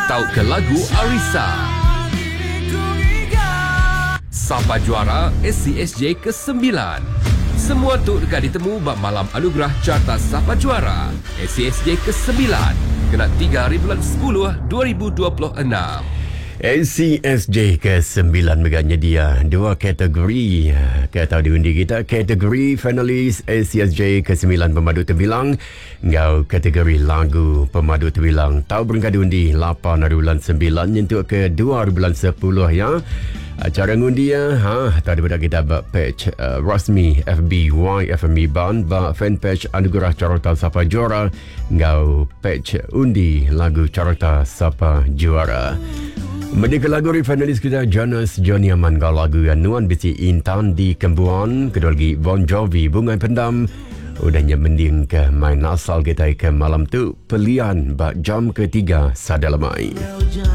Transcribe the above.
Tahu ke lagu Arisa? Sapa juara SCSJ ke-9. Semua tu dekat ditemu bak malam anugerah carta Sapa Juara SCSJ ke-9 kena 3 hari bulan 10 2026. SCSJ ke-9 megahnya dia dua kategori kata diundi kita, kategori finalis SCSJ ke-9 pemadu terbilang, ngau kategori lagu pemadu terbilang. Tahu berengkau diundi 8 hari bulan 9 nyentuh ke 2 hari bulan 10 ya. Cara ngundi tadi pada kita buat page rasmi FB YFME Band buat fanpage anugerah carta Sapa Juara ngau page undi lagu carta Sapa Juara. Medika lagu finalis kita Jonas Johnny Aman kau lagu Nuan Besi Intan di Kembuan, kedua lagi Bon Jovi Bunga Pendam. Udahnya mending ke main asal kita ke malam tu pelian bak jam ketiga sadalamai.